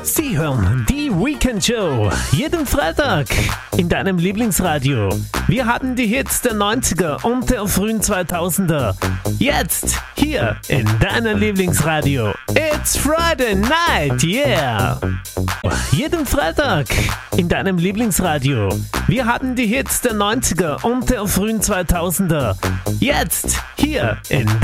Sie hören die Weekend Show jeden Freitag in deinem Lieblingsradio. Wir haben die Hits der 90er und der frühen 2000er. Jetzt hier in deinem Lieblingsradio. It's Friday Night, yeah! Jeden Freitag in deinem Lieblingsradio. Wir haben die Hits der 90er und der frühen 2000er. Jetzt hier in